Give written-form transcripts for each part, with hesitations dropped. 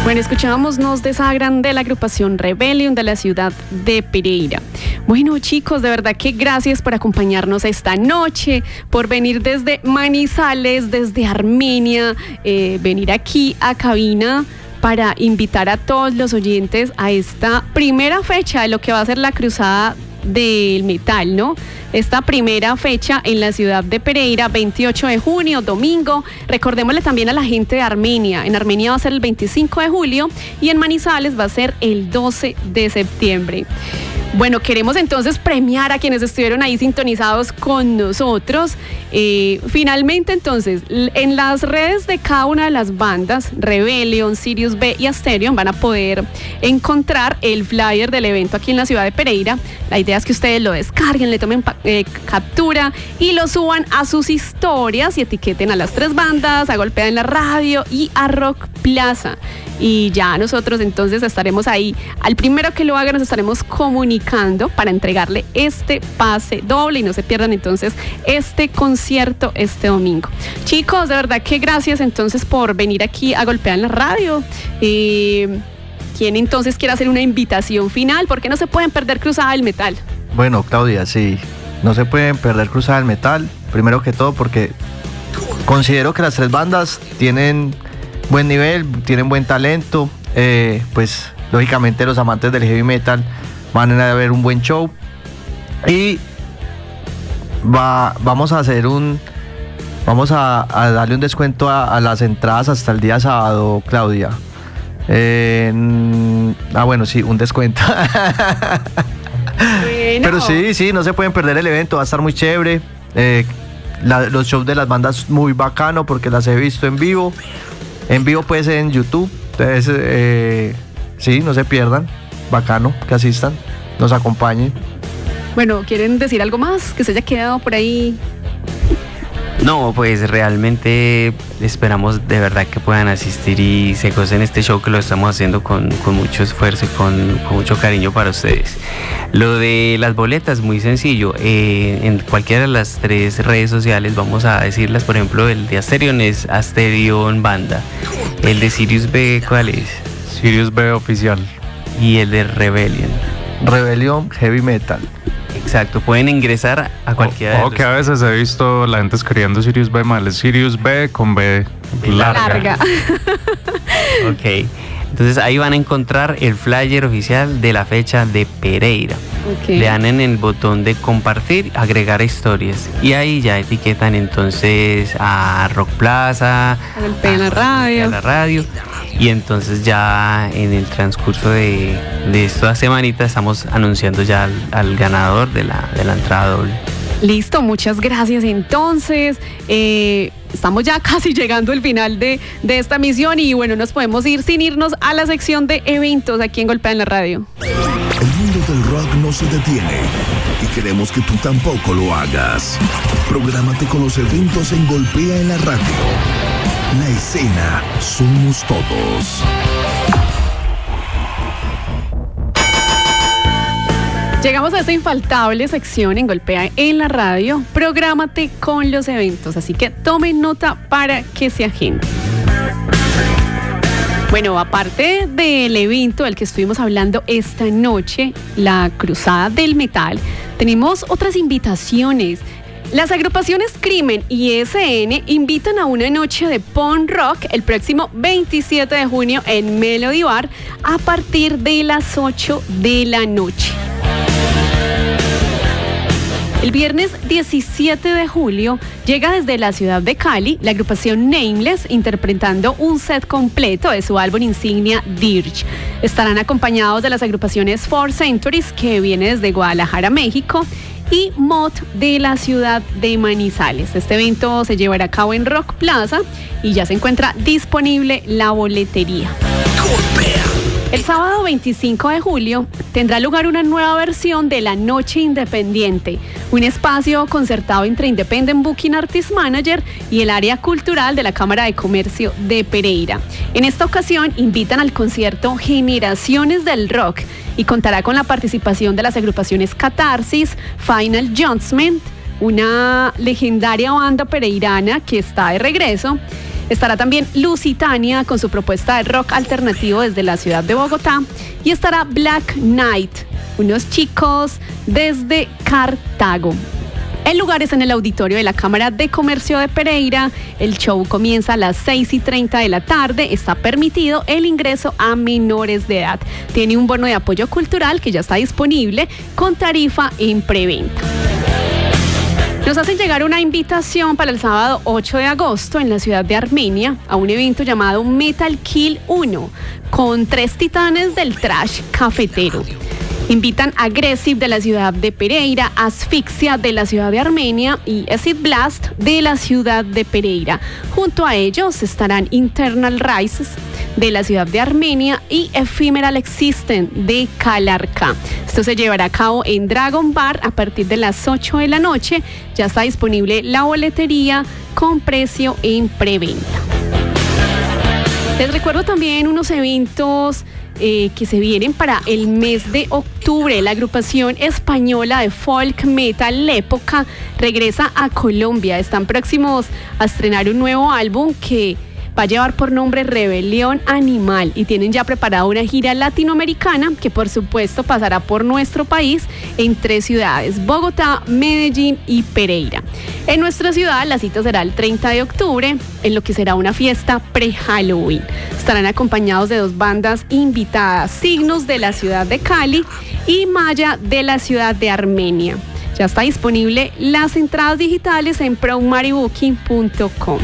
Bueno, escuchábamos Nos Desagran de la agrupación Rebellion de la ciudad de Pereira. Bueno, chicos, de verdad que gracias por acompañarnos esta noche, por venir desde Manizales, desde Armenia, venir aquí a cabina para invitar a todos los oyentes a esta primera fecha de lo que va a ser la Cruzada del Metal, ¿no? Esta primera fecha en la ciudad de Pereira, 28 de junio, domingo. Recordémosle también a la gente de Armenia. En Armenia va a ser el 25 de julio y en Manizales va a ser el 12 de septiembre. Bueno, queremos entonces premiar a quienes estuvieron ahí sintonizados con nosotros. Finalmente, entonces, en las redes de cada una de las bandas, Rebellion, Sirius B y Asterion, van a poder encontrar el flyer del evento aquí en la ciudad de Pereira. La idea es que ustedes lo descarguen, le tomen captura y lo suban a sus historias y etiqueten a las 3 bandas, a Golpea en la Radio y a Rock Plaza. Y ya nosotros entonces estaremos ahí. Al primero que lo haga nos estaremos comunicando para entregarle este pase doble y no se pierdan entonces este concierto este domingo. Chicos, de verdad que gracias entonces por venir aquí a Golpear en la Radio. ¿Quién entonces quiere hacer una invitación final? ¿Por qué no se pueden perder Cruzada del Metal? Bueno, Claudia, sí, no se pueden perder Cruzada del Metal. Primero que todo porque considero que las 3 bandas tienen buen nivel, tienen buen talento, pues lógicamente los amantes del heavy metal van a ver un buen show y vamos a darle un descuento a las entradas hasta el día sábado, Claudia. Bueno, sí, un descuento. Bueno. Pero sí, no se pueden perder el evento, va a estar muy chévere. Los shows de las bandas muy bacano porque las he visto en vivo. En vivo pues en YouTube. Entonces, sí, no se pierdan. Bacano, que asistan, nos acompañen. Bueno, ¿quieren decir algo más? Que se haya quedado por ahí. No, pues realmente esperamos de verdad que puedan asistir y se gocen este show que lo estamos haciendo con mucho esfuerzo y con mucho cariño para ustedes. Lo de las boletas, muy sencillo, en cualquiera de las 3 redes sociales vamos a decirlas. Por ejemplo, el de Asterion es Asterion Banda, el de Sirius B, ¿cuál es? Sirius B Oficial. Y el de Rebellion Heavy Metal. Exacto, pueden ingresar a cualquiera de los... que a veces he visto la gente escribiendo Sirius B mal, es Sirius B con B larga. Ok, entonces ahí van a encontrar el flyer oficial de la fecha de Pereira. Okay. Le dan en el botón de compartir, agregar historias y ahí ya etiquetan entonces a Rock Plaza, a la radio. Y entonces ya en el transcurso de esta semanita estamos anunciando ya al ganador de la entrada doble. Listo, muchas gracias. Entonces, estamos ya casi llegando al final de esta misión y bueno, nos podemos ir sin irnos a la sección de eventos aquí en Golpea en la Radio. El mundo del rock no se detiene y queremos que tú tampoco lo hagas. Prográmate con los eventos en Golpea en la Radio. La escena somos todos. Llegamos a esta infaltable sección en Golpea en la Radio. Prográmate con los eventos, así que tomen nota para que se agenden. Bueno, aparte del evento del que estuvimos hablando esta noche, la Cruzada del Metal, tenemos otras invitaciones. Las agrupaciones Crimen y SN invitan a una noche de punk rock el próximo 27 de junio en Melody Bar a partir de las 8 de la noche. El viernes 17 de julio llega desde la ciudad de Cali la agrupación Nameless interpretando un set completo de su álbum insignia Dirge. Estarán acompañados de las agrupaciones Four Centuries, que viene desde Guadalajara, México, y Mod de la ciudad de Manizales. Este evento se llevará a cabo en Rock Plaza y ya se encuentra disponible la boletería. El sábado 25 de julio tendrá lugar una nueva versión de La Noche Independiente, un espacio concertado entre Independent Booking Artist Manager y el área cultural de la Cámara de Comercio de Pereira. En esta ocasión invitan al concierto Generaciones del Rock y contará con la participación de las agrupaciones Catarsis, Final Judgment, una legendaria banda pereirana que está de regreso, Estará también Lusitania con su propuesta de rock alternativo desde la ciudad de Bogotá. Y estará Black Knight, unos chicos desde Cartago. El lugar es en el auditorio de la Cámara de Comercio de Pereira. El show comienza a las 6:30 de la tarde. Está permitido el ingreso a menores de edad. Tiene un bono de apoyo cultural que ya está disponible con tarifa en preventa. Nos hacen llegar una invitación para el sábado 8 de agosto en la ciudad de Armenia a un evento llamado Metal Kill 1 con 3 titanes del trash cafetero. Invitan a Aggressive de la ciudad de Pereira, Asfixia de la ciudad de Armenia y Acid Blast de la ciudad de Pereira. Junto a ellos estarán Internal Rises de la ciudad de Armenia y Ephemeral Existence de Calarcá. Esto se llevará a cabo en Dragon Bar a partir de las 8 de la noche. Ya está disponible la boletería con precio en preventa. Les recuerdo también unos eventos que se vienen para el mes de octubre. La agrupación española de folk metal L'Época regresa a Colombia. Están próximos a estrenar un nuevo álbum que va a llevar por nombre Rebelión Animal y tienen ya preparada una gira latinoamericana que por supuesto pasará por nuestro país en 3 ciudades: Bogotá, Medellín y Pereira. En nuestra ciudad la cita será el 30 de octubre en lo que será una fiesta pre-Halloween. Estarán acompañados de 2 bandas invitadas: Signos de la ciudad de Cali y Maya de la ciudad de Armenia. Ya está disponible las entradas digitales en prommarybooking.com.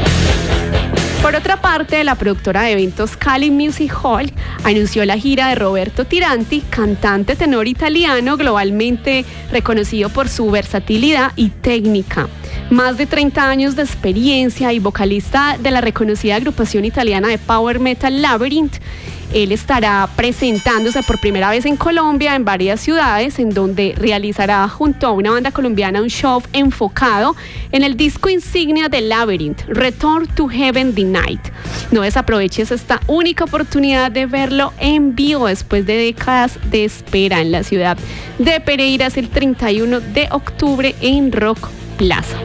Por otra parte, la productora de eventos Cali Music Hall anunció la gira de Roberto Tiranti, cantante tenor italiano globalmente reconocido por su versatilidad y técnica. Más de 30 años de experiencia y vocalista de la reconocida agrupación italiana de power metal Labyrinth. Él estará presentándose por primera vez en Colombia en varias ciudades, en donde realizará junto a una banda colombiana un show enfocado en el disco insignia de Labyrinth, Return to Heaven the Night. No desaproveches esta única oportunidad de verlo en vivo después de décadas de espera en la ciudad de Pereira. Es el 31 de octubre en Rock Plaza.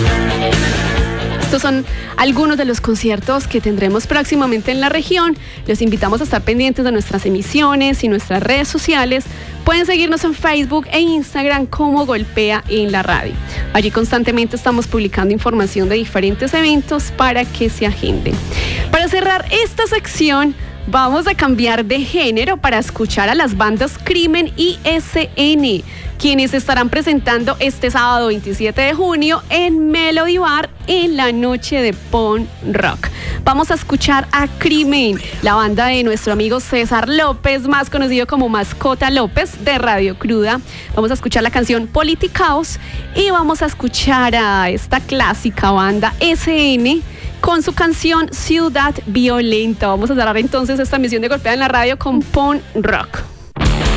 Estos son algunos de los conciertos que tendremos próximamente en la región. Los invitamos a estar pendientes de nuestras emisiones y nuestras redes sociales. Pueden seguirnos en Facebook e Instagram como Golpea en la Radio. Allí constantemente estamos publicando información de diferentes eventos para que se agenden. Para cerrar esta sección, vamos a cambiar de género para escuchar a las bandas Crimen y SN, quienes estarán presentando este sábado 27 de junio en Melody Bar en la noche de punk rock. Vamos a escuchar a Crimen, la banda de nuestro amigo César López, más conocido como Mascota López de Radio Cruda. Vamos a escuchar la canción Politicaos y vamos a escuchar a esta clásica banda SN con su canción Ciudad Violenta. Vamos a cerrar entonces esta emisión de Golpea en la Radio con punk rock.